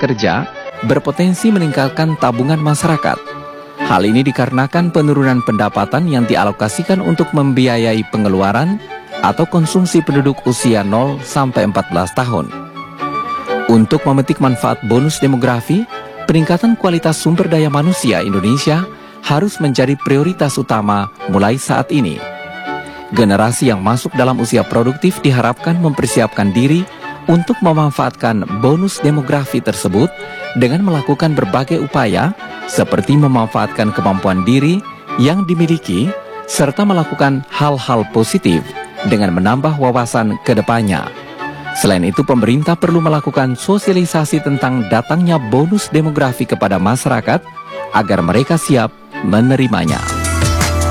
kerja berpotensi meningkatkan tabungan masyarakat. Hal ini dikarenakan penurunan pendapatan yang dialokasikan untuk membiayai pengeluaran atau konsumsi penduduk usia 0 sampai 14 tahun. Untuk memetik manfaat bonus demografi, peningkatan kualitas sumber daya manusia Indonesia harus menjadi prioritas utama mulai saat ini. Generasi yang masuk dalam usia produktif diharapkan mempersiapkan diri untuk memanfaatkan bonus demografi tersebut dengan melakukan berbagai upaya seperti memanfaatkan kemampuan diri yang dimiliki serta melakukan hal-hal positif dengan menambah wawasan ke depannya. Selain itu, pemerintah perlu melakukan sosialisasi tentang datangnya bonus demografi kepada masyarakat agar mereka siap menerimanya.